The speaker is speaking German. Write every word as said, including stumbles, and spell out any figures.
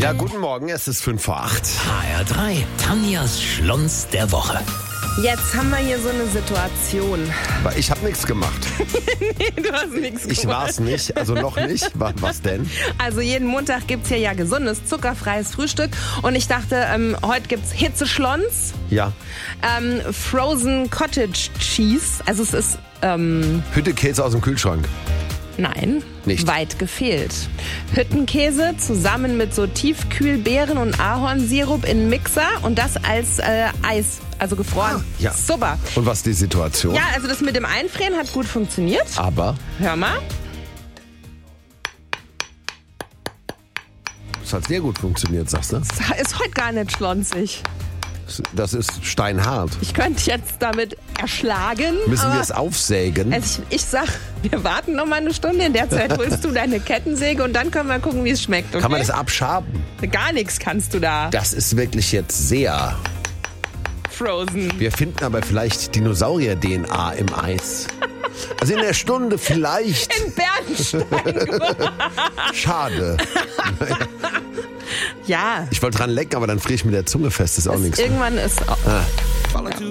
Ja, guten Morgen, es ist fünf vor acht. H R drei, Tanjas Schlons der Woche. Jetzt haben wir hier so eine Situation. Aber ich habe nichts gemacht. Nee, du hast nichts gemacht. Ich war es nicht, also noch nicht. Wa- Was denn? Also jeden Montag gibt's hier ja gesundes, zuckerfreies Frühstück. Und ich dachte, ähm, heute gibt's Hitzeschlons, Ja, ähm, Frozen Cottage Cheese. Also es ist, ähm, Hüttekäse aus dem Kühlschrank. nein, Nicht. weit gefehlt. Hüttenkäse zusammen mit so Tiefkühlbeeren und Ahornsirup in Mixer und das als äh, Eis, also gefroren. Ah, ja. Super. Und was ist die Situation? Ja, also das mit dem Einfrieren hat gut funktioniert. Aber Hör mal. es hat sehr gut funktioniert, sagst du? Ist heute gar nicht schlonzig. Das ist steinhart. Ich könnte jetzt damit erschlagen. Müssen aber wir es aufsägen? Also ich, ich sag, wir warten noch mal eine Stunde. In der Zeit holst du deine Kettensäge und dann können wir gucken, wie es schmeckt. Okay? Kann man das abschaben? Gar nichts kannst du da. Das ist wirklich jetzt sehr... Frozen. Wir finden aber vielleicht Dinosaurier-D N A im Eis. Also in der Stunde vielleicht. In Bernstein. Schade. Ja. Ich wollte dran lecken, aber dann friere ich mit der Zunge fest. Das ist auch nichts. Irgendwann ist... Ah.